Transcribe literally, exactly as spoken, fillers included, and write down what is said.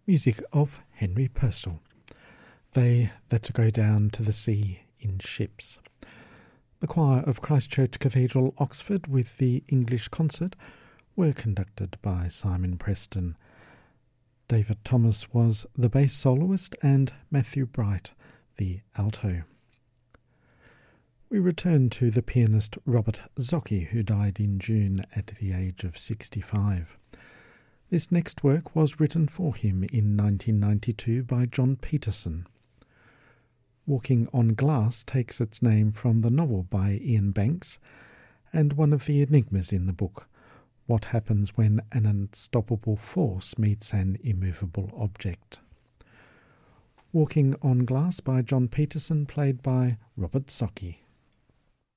music of Henry Purcell. They that go down to the sea in ships. The choir of Christ Church Cathedral, Oxford, with the English concert, were conducted by Simon Preston. David Thomas was the bass soloist and Matthew Bright the alto. We return to the pianist Robert Zocchi, who died in June at the age of sixty-five. This next work was written for him in nineteen ninety-two by John Peterson. Walking on Glass takes its name from the novel by Ian Banks and one of the enigmas in the book, what happens when an unstoppable force meets an immovable object. Walking on Glass by John Peterson, played by Robert Zocchi.